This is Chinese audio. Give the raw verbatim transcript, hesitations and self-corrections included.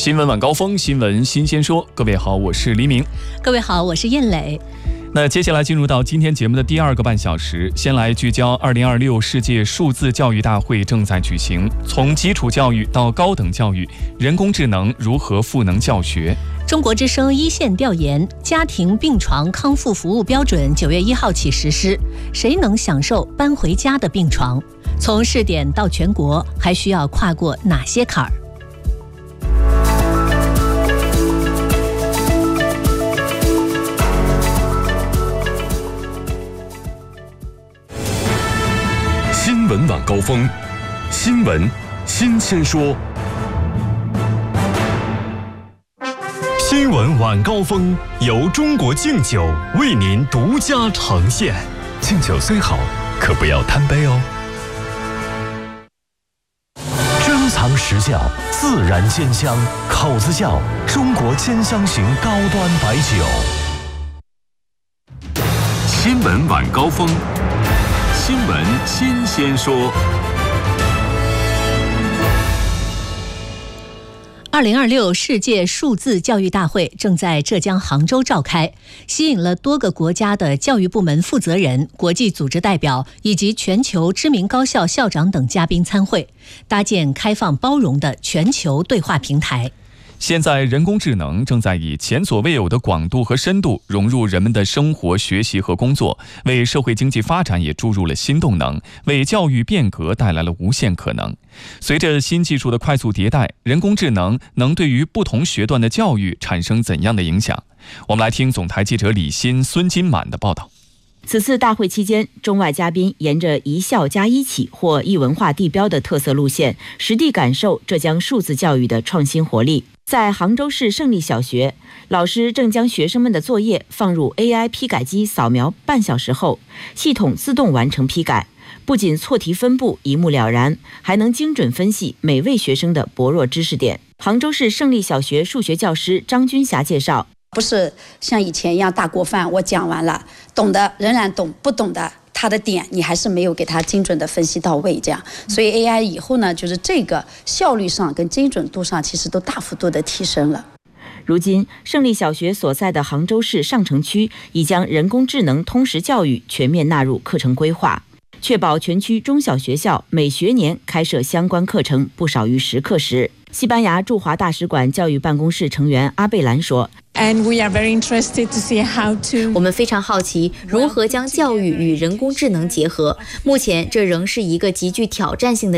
新闻晚高峰，新闻新鲜说。各位好，我是黎明。 各位好，我是燕磊。 那接下来进入到今天节目的第二个半小时，先来聚焦二零二六世界数字教育大会正在举行，从基础教育到高等教育，人工智能如何赋能教学？ 中国之声一线调研，家庭病床康复服务标准九月一号起实施，谁能享受搬回家的病床？从试点到全国，还需要跨过哪些坎儿？ 新闻晚高峰，新闻新鲜说。新闻晚高峰由中国敬酒为您独家呈现。敬酒虽好，可不要贪杯哦。珍藏实窖，自然鲜香，口子窖中国兼香型高端白酒。新闻晚高峰。新闻新鲜说。 二零二六世界数字教育大会正在浙江杭州召开，吸引了多个国家的教育部门负责人、国际组织代表以及全球知名高校校长等嘉宾参会，搭建开放包容的全球对话平台。 现在，人工智能正在以前所未有的广度和深度融入人们的生活、学习和工作，为社会经济发展也注入了新动能，为教育变革带来了无限可能。随着新技术的快速迭代，人工智能能对于不同学段的教育产生怎样的影响？我们来听总台记者李欣、孙金满的报道。 此次大会期间，中外嘉宾沿着一校加一起或一文化地标的特色路线，实地感受浙江数字教育的创新活力。在杭州市胜利小学，老师正将学生们的作业放入 A I 批改机扫描半小时后，系统自动完成批改，不仅错题分布一目了然，还能精准分析每位学生的薄弱知识点。杭州市胜利小学数学教师张军霞介绍， 不是像以前一样大锅饭，我讲完了，懂的仍然懂，不懂的他的点你还是没有给他精准的分析到位，这样，所以 A I 以后呢，就是这个效率上跟精准度上其实都大幅度的提升了。 如今，胜利小学所在的杭州市上城区已将人工智能通识教育全面纳入课程规划，确保全区中小学校每学年开设相关课程不少于十课时。西班牙驻华大使馆教育办公室成员阿贝兰说， 我们非常好奇如何将教育与人工智能结合，目前这仍是一个极具挑战性的